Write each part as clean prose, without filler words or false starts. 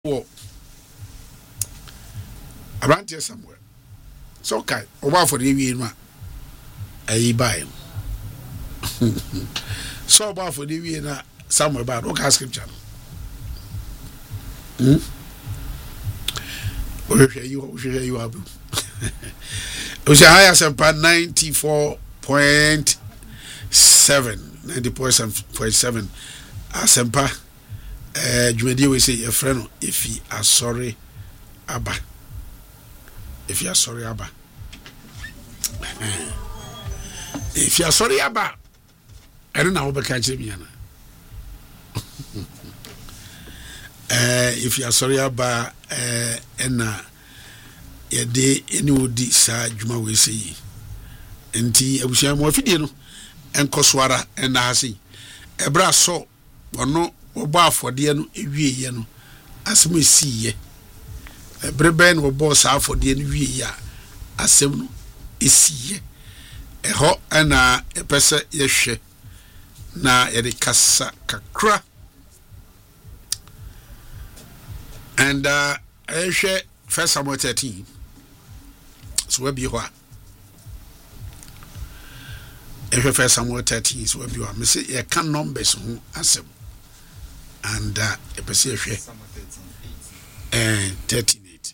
War around here somewhere. So okay, over for the year, I buy him. So about for the year somewhere about okay scripture. You are. We say higher sample 94.7 90.7 asempa dwumadi we say your friend if he are sorry aba if you are sorry aba if you are sorry aba I don't know how to catch me if you are sorry aba and yede eni odi sa dwuma we say enti abusia mo afidie no enkoswara ena hase ebra so ono obo afode no ewieye no asem esiye ebreben obo sa afode no wieye a asem no esiye eho ana epese yehwe na yede kasa kakra and ehwe 1 Samuel 13 so we be ho if 1 Samuel 13 so we be ho me say you can numbers ho asem and e be say hwe 13:8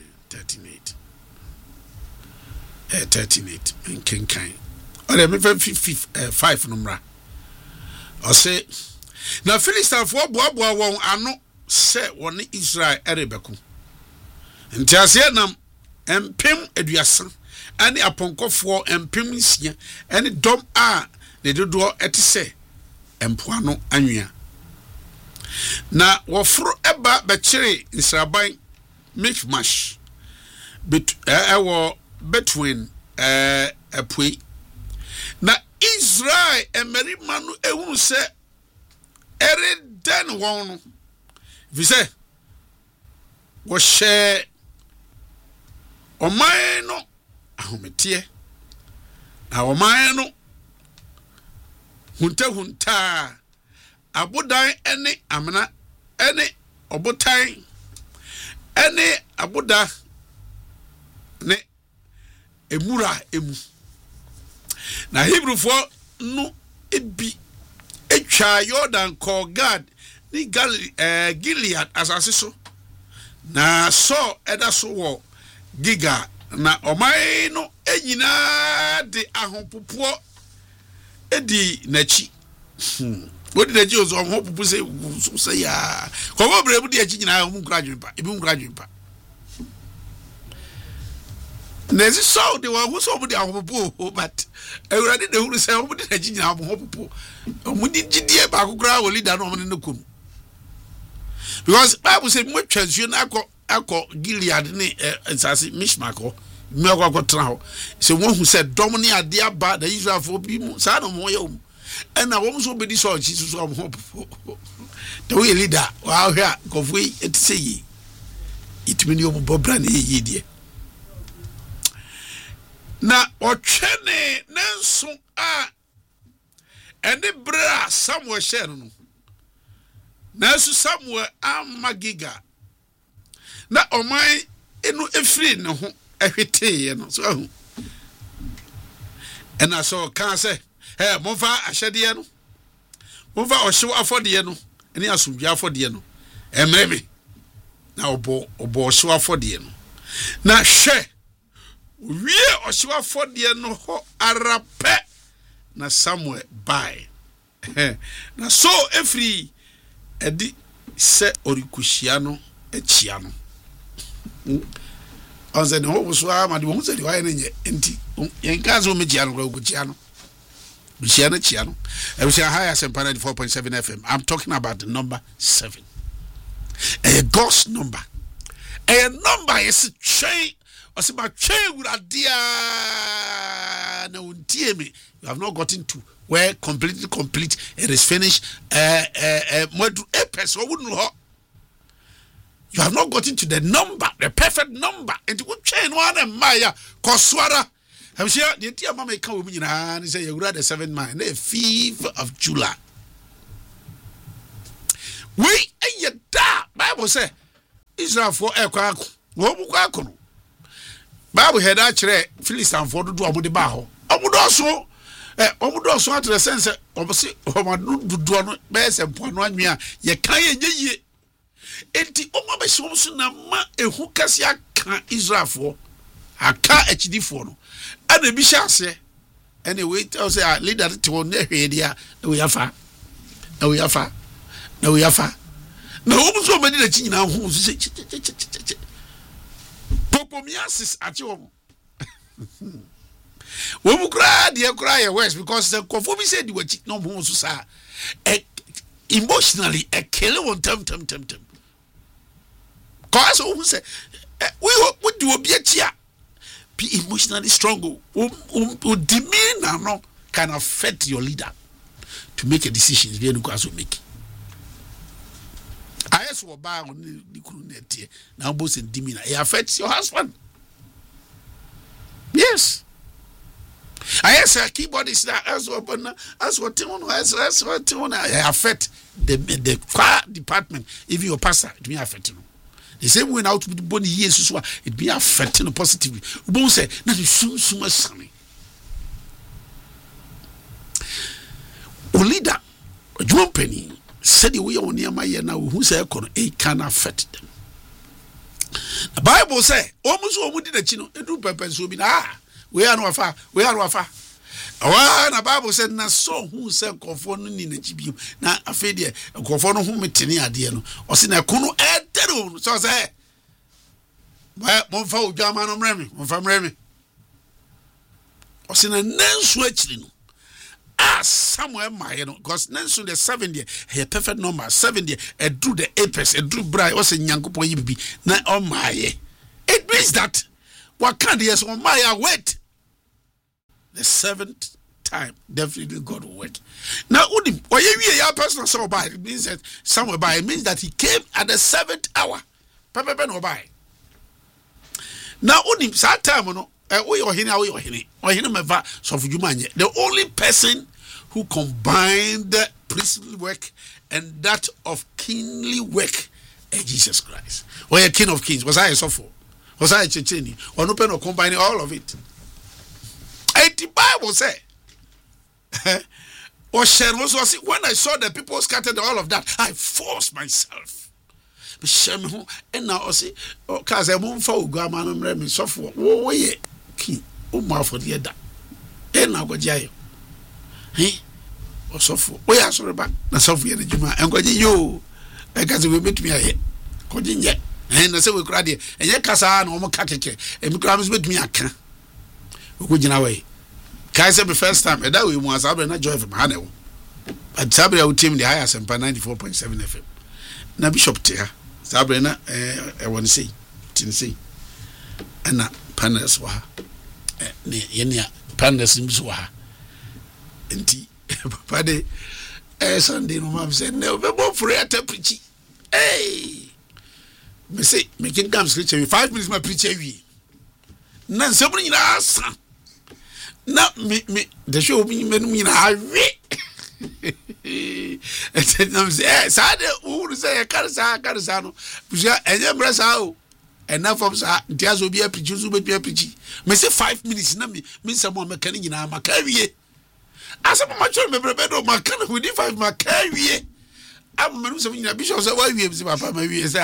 in kinkan or me 5 number or say na Philistine for boaboa won ano say won Israel erebeku ntiase nam empem aduasa ani aponkofo empem nsia ani dom a ne dodo etise empoano anwea na wofro eba bekire nsraban mishmash between apui na Israel emerima no ehunu se ereden won no vise wo share oman no ahometie na oman no hunta abodan ene amena ene obotan ene aboda ne emura emu na Hebrew for no ebi etwa Jordan call God ni Gilead asase so na so eda so wo giga na omai no enyina de ahompopo edi nachi wodi da ji ozo ahompopo say ya ko bo bre bu de achi nyina mu nkradwempa ebi mu nkradwempa nezi so de wa hu so bu de ahompopo but ewurade de hu say obu de achi nyina ahompopo omu di gidie ba kokora wo leader no ne kom because Bible say mo transition akọ Gilead ni ensase mishmako me akọ tra ho se won hu se dom ni ade aba da Israel for bi mu sa no mo yom ena wo so bedi so chi so ho the way leader wa hwa kofui etise yi itimi ni omo bobra na yi die na otwene nanso a ene bra Samuel share no nanso Samuel amagiga na omai enu efri ne ho ehweteye no so ahu ena so kan se monfa ahyede no monfa ohyew afode no eni asomdwa afode no emreme na obo ohyew afode no na hwe wie ohyew afode no ho arape na Samuel bai na so efri edi se orikushia no echia no onse ne ho so ama de wo se de wa ne enti yen ka so me chia no ko chia no chia no e we higher Sempa 94.7 FM. I'm talking about the number 7 a God's number a number is chain or say ba chain with adia na untie me you have not gotten to where completely complete it is finished person wouldn't know. You have not gotten to the number, the perfect number. And you chain one and Maya Koswara. I'm sure the dear mamma come with me and say you read the 7th man, the 5th of July. We and your da Bible say Israel for ekwa wo bu kwa kono Bible head akere Philistine for do omo ba ho omo do so atre sense obose omadu do no be sempo no anwea ye kan ye nyeye enti omo be so na ma ehu kase aka Israel for aka HD for no ana bi sha ase anyway tell say leader to na hwe dia we yafa na we yafa na omo so medi na chi nyina ho so se popomiasis ati omo we mu cry the west because the conform said you were no more so emotionally a kill on tem cause who say we do obi atia be emotionally strong demeanor no can affect your leader to make a decision we no go make ayes wo ba on the kuru net now boss and demeanor it affects your husband. Yes. I say keyboard is that as what affect the choir department. If your pastor, it may affect you. The same way out with the body years, it be affecting positively. Who say that is so much sunny. O leader, John Penny said the way on near my year now, who say it can affect them. The Bible say almost all did a chino, and do purpose will be we are no far. The Bible said, na so who said conform in the GBU. Now, a failure, a conform whom it any idea, or sin a kuno add teru. So say, well, one for German Remy, one from Remy. Or sin a name switching. Somewhere my because Nancy the 70 a perfect number 70 a do the apex a do bright was a yankupo yibi na on my it means that what can't yes on my wait the 7th time definitely God will work now or you personal so by it means that somewhere by it means that he came at the 7th hour papa no by now that time no we or so for you the only person who combined the priestly work and that of kingly work Jesus Christ. Or a King of Kings. Was I a Sopho? Was I a Checheni? Or no pen or combining all of it? And the Bible say, or Shen was when I saw the people scattered all of that, I forced myself. And now I say, oh, cause I won't fall, Grandma, and Remy Sopho. Oh, yeah, King, oh, my for the other. And now go jail. Hey, or Sopho. Oh, yeah, sorry, back. Na Sophia the Juma, and go you. I guess we meet me here. Coding yet. And I say we cried here. And yet, Casa, no more cateke. And Micrams with me, I can. We go away. Kaiser the first time, and that we was not joy from Hanel. But Sabrina would team the highest and 94.7 FM. Na Bishop Tia, Sabrina, I want to say, Tennessee. And na Pandas wa. Yenia Pandas in Swaha. And tea. Papa Sunday, no mom said, no, but more for a temperature. Hey, me say, making come scripture 5 minutes, my preacher. None somebody in our son. Not me, the show me, I read. I said, no, Sada, who say a Carazano, and then Brassao. Enough of Diaz will be a preacher, will be a preacher. Me say 5 minutes, no, me someone mechanic in our career. As a much of the my kind within 5 my career. I'm a bishop, so why we have seen my family say,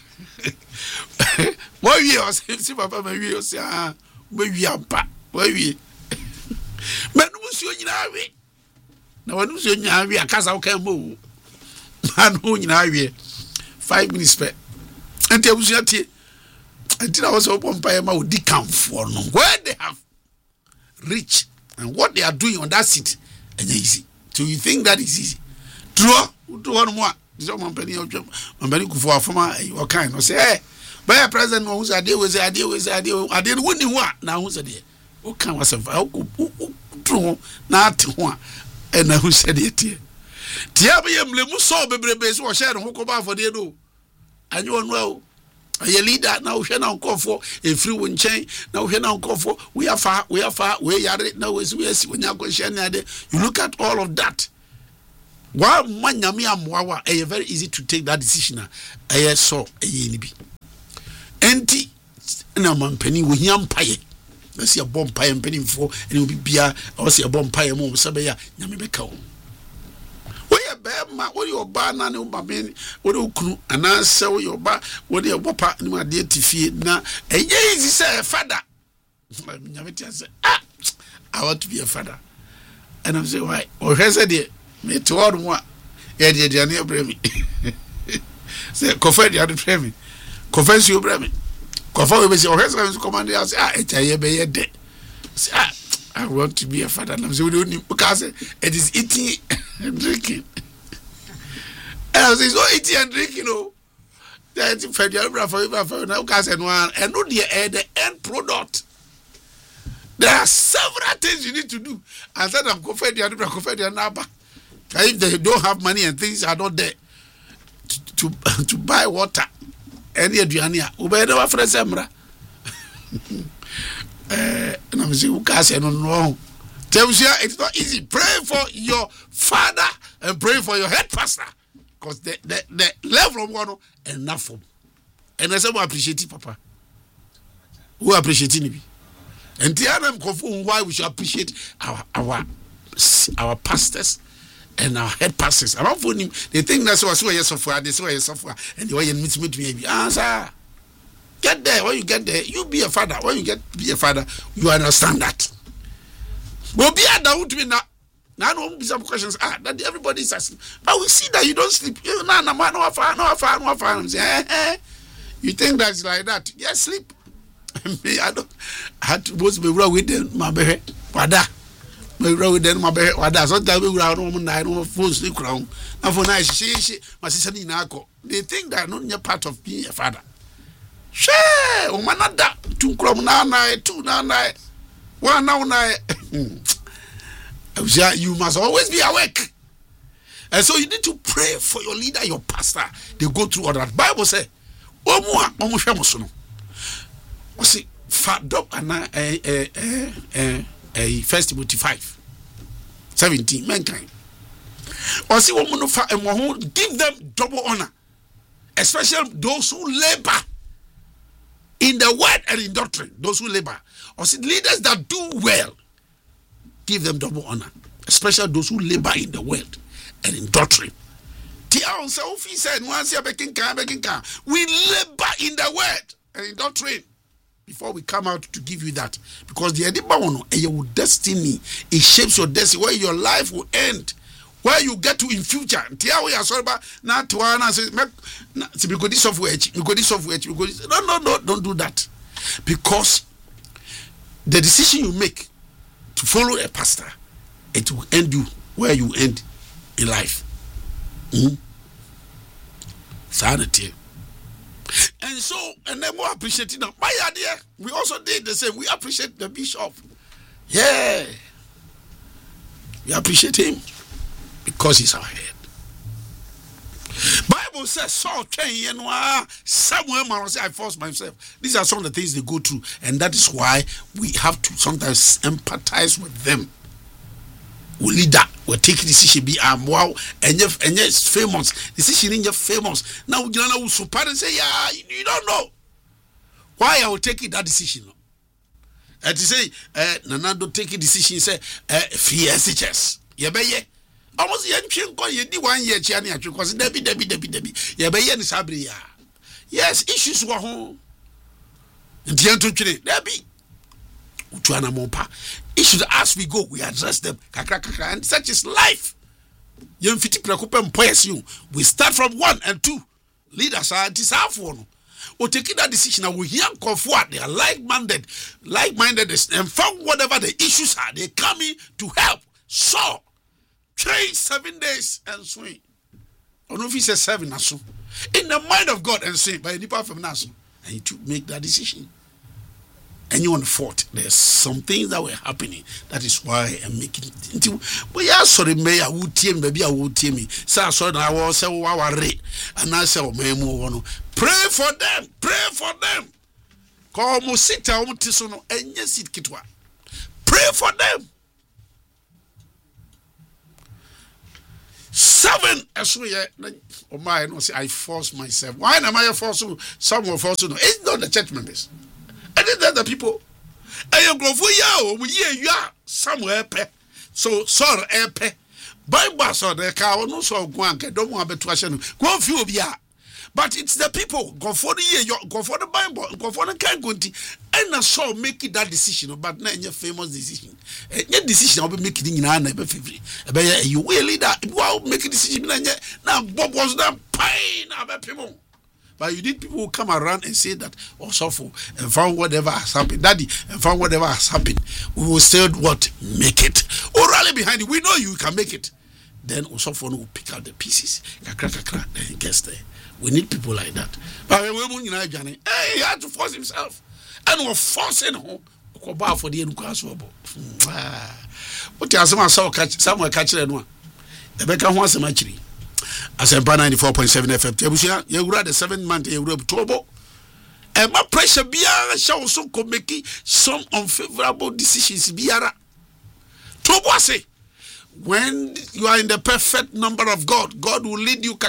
why we are see my family say, where we are back, where we. Man, Monsieur Yinawi. Now, when Monsieur Yinawi, a casa can move. Man, who Yinawi 5 minutes spent. And there was your tea. Until I was open by my decamp for no where they have reached and what they are doing on that seat. And easy. So you think that is easy? Draw one more. Some company of Mambani for a former your kind or say, hey, by a president who's a deal with the idea I didn't win what now who's a dear. What kind was a true not one and who said it here. Tiabiam Lemuso Bebes was sharing who come out for the do. And you won't know. A leader now we now call for a free wind chain. Now we now call for we are far, we are it now is we when you go share you look at all of that. One yami amwawa very easy to take that decision. I saw a yenibi. enti na mampani wo hia mpaye na se bom mpaye mpani mfo ene obi bia o se bom mpaye mo se be ya nyame beka wo woyɛ bɛɛma woyɛ ɔba na ne wobame wode okunu anaasɛ woyɛ ɔba wode ɛbɔpa ne adeɛ tifie na ɛyɛ easy sɛ father nyame tia sɛ I want to be a father and I'm saying why or has said me to all one yeah the journey bremi say confess the other bremi confess you bremi confess we say or has command us be dead say I want to be a father and I'm saying because it is eating and drinking and I say so eating and drinking that federal for now cause and one and no the end product. There are several things you need to do. And said I'm confident if they don't have money and things are not there to buy water. Any adriania. Ube never for semra. And I'm saying I don't know. Tell you it's not easy. Pray for your father and pray for your head pastor. Because the level of one enough for. And I say we appreciate it, Papa. Who appreciate it? And the other why we should appreciate our pastors and our head pastors. I'm not phoning. They think that's what so yes software. They say yes software, and the way you meet me. Answer. Get there. When you get there, you be a father. When you be a father, you understand that. We'll be at the me now. Now no some questions. That everybody is asking, but we see that you don't sleep. No. I'm saying, you think that's like that? Yes, sleep. Me, I had to both be wrong with them, my baby. Wada. Me wrong with them, my baby. Wada. Sometimes we ground on no phone sleep crown. And for nice, she, my sister Ninako. They think that not part of being a father. She, oh man, not that. 2 crumb now, 2 now, 1 now. You must always be awake. And so you need to pray for your leader, your pastor. They go through all that. Bible says, what's it? Fat dog and 1 Timothy 5:17. Mankind. Or see woman of give them double honor, especially those who labor in the word and in doctrine. Those who labor, or see leaders that do well, give them double honor, especially those who labor in the word and in doctrine. He said, we labor in the word and in doctrine. Before we come out to give you that, because the your destiny, it shapes your destiny, where your life will end, where you get to in future. No, don't do that, because the decision you make to follow a pastor, it will end you where you end in life. Sanity. And so, and then more appreciating now. My idea, we also did the same. We appreciate the bishop. Yeah. We appreciate him because he's our head. Bible says, Saul came somewhere, I forced myself. These are some of the things they go through. And that is why we have to sometimes empathize with them. We leader will take decision be wow and yes famous decision in your famous now you know so parents say yeah you don't know why I will take that decision and to say Nanado take a decision say fear SHS ye be ye almost ye ntwe ye di 1 year chia na atwe cause debi ye be ye ni sabre ya yes issues wo ho ntianto twere debi utuana mompa issues as we go we address them kakra and such is life. We start from 1 and 2 leaders are disafo or taking that decision we hear comfort they are like-minded and found whatever the issues are they coming to help so train 7 days and swing or if he says 7 or so in the mind of God and swing by the power from Nasu and to make that decision. And you on the fort. There's some things that were happening. That is why I'm making it. But yeah, sorry, may I would team, maybe I would team me. So I saw that I was so worried. And I said, pray for them. Pray for them. Call Musita Mutisono and yes, it kitwa. Pray for them. 7 so ye o my no say I force myself. Why am I forcing someone forcing? It's not the church members. And it's the people. And you go for you are somewhere pe. So sorry pe. Bible so the car no so go and don't want to question. Go few of ya. But it's the people. Go for the year, go for the Bible, go for the kind of and I saw making that decision, but not your famous decision. Your decision I'll be making in an favorite. You will leader, wow, make a decision. Now, Bob was that pain about people. But you need people who come around and say that, oh, suffer, and found whatever has happened, daddy, and found whatever has happened. We will still what? Make it. Or rally behind it. We know you can make it. Then Osofo will pick out the pieces. Then he gets there. We need people like that. But he had to force himself. And we're forcing him for the education. What you are somewhere catching anyone? The Becca wants a match. As a 94.7 FM, you were the 7 month in October. And my pressure Biara shall also make some unfavorable decisions. Biara Tobo say, when you are in the perfect number of God, God will lead you.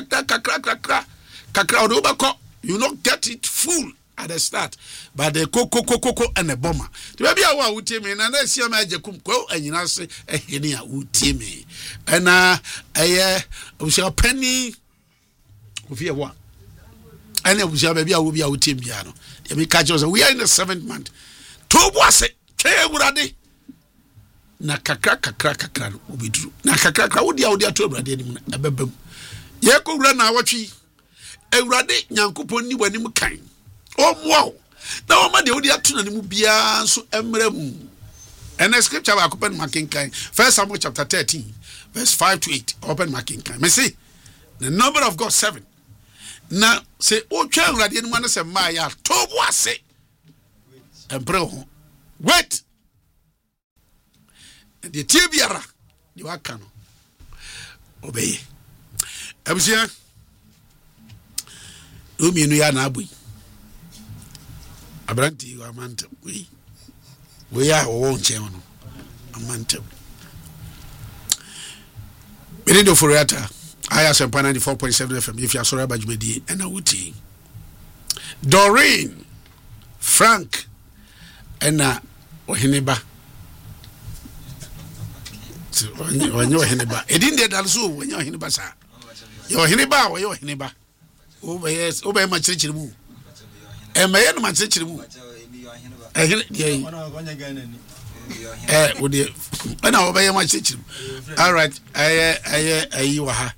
You not get it full at the start, but the coco and the bomber. The baby I would tell me, and I see a magic go and you know say a henny would tell me. And we shall penny of your one. And we shall baby I will be our team piano. We catch us. We are in the 7th month. Tobwase, Chayurade. Na kakra will be true. Na kakra would the audio to a bebem. Yako run our tree. Ewurade nyankopon ni wani mu kan omwo na o ma de odi atuna ne mu bia so emra mu. And the scripture ba open makinkan 1 Samuel chapter 13 verse 5 to 8 open makinkan me say the number of God 7 na say o twa ewurade ni mu na say ma ya tobo ase emra ho wait the tibiara di waka no obey abusia Umi ya na abui. Abranti wa manta we ya wo nche no. Amanta. Benido Furiata. Aya Sempa 94.7 FM. If you are sorry about Jumedi and Awuti. Doreen Frank and Ohineba. When you're Hineba. It didn't get also when you're Hineba, sir. You're Hineba or you're Hineba. Oh yes, obey my church move. And my end my church move. Would you? And I obey my church. All right, you are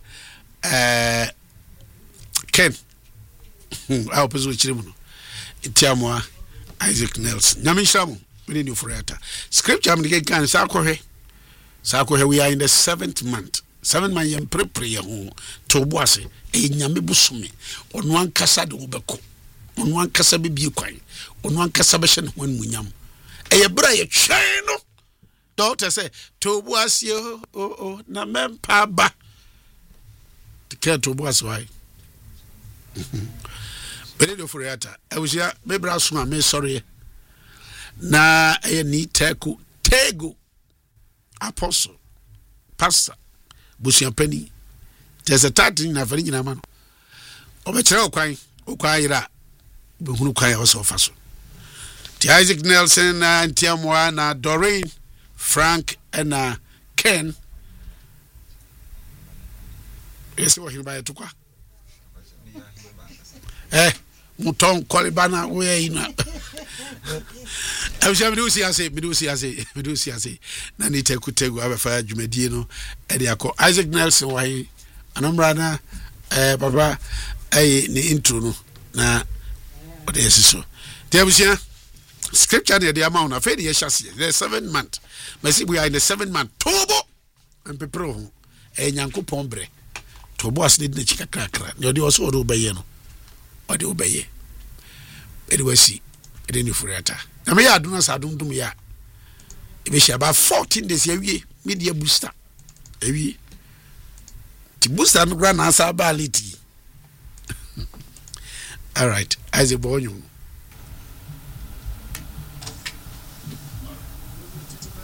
Ken. I'll pursue Chirimuno. Itiamwa Isaac Nelson. Namishamu, we need you for it. Scripture, I'm going to Sako, we are in the 7th month. 7 months and prepare home to Boise, a Yami Busumi, on one Casa de Ubeko, on one Casa Bibuquine, on one Casabation when Munyam. A brave chino daughter say, to Boise, oh, Namem Paba. The care to Boise, why? Benito Furiata, I was here, maybe I was my sorry. Na a need Tego Apostle, Pastor. Busia penny. There's a tarting na fari na mano. Obechera okwan ira. Behunu kwan also faso. The Isaac Nelson and Tiamwa na Doreen Frank and Ken. Yes, what he buy tukwa. Muton kolibana we ina. I was having to say, Nani Tekutegu, Abafa, Jumedino, Ediaco, Isaac Nelson, why, and Umbrana, Papa, the intro, na, what is so? There was here, scripture, the amount of failure chassis, the 7th month. But see, we are in the 7th month, Tobo and Pepro, a Yanko Pombre, Tobo's did the chica cracker, you also obey, or the obey. It was see, it didn't for it. I may do not do me. If we about 14 days a year, media booster. To boost and grand answer ability. All right, as a boy.